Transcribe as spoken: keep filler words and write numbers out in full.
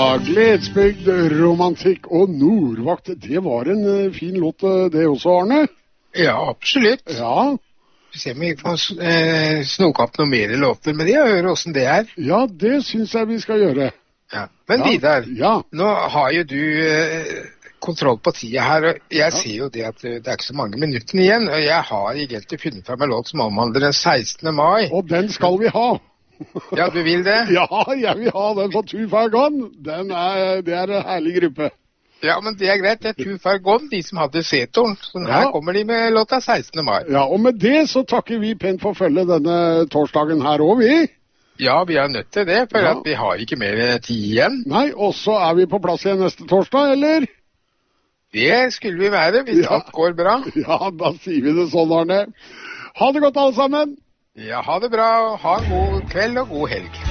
Gledsbygd, romantikk og nordvakt, det var en uh, fin låt uh, det også, Arne. Ja, absolutt. Ja. Vi ser om vi kan uh, snoke opp noen mer låter med de og høre hvordan det er. Ja, det synes jeg vi skal gjøre. Ja. Men ja. Vidar, ja. nå har jo du uh, kontroll på tida her, og jeg ja. ser jo det at uh, det er ikke så mange minuttene igjen, og jeg har egentlig funnet frem en låt som omhandler den sekstende mai. Og den skal vi ha. Ja, du vil det? Ja, jeg vil ha den på Too Far Gone. Den er, det er en herlig gruppe. Ja, men det er greit. Det er Too Far Gone, de som hadde setoren. Så her ja. kommer de med låta sekstende mai. Ja, og med det så takker vi pent for følge denne torsdagen her også, vi. Ja, vi er nødt til det, for ja. at vi har ikke mer tid igjen. Nei, og så er vi på plass igjen neste torsdag, eller? Det skulle vi være, hvis ja. alt går bra. Ja, da sier vi det sånn, Arne. Ha det godt alle sammen. Ja, ha det bra. Ha en god kveld og god helg.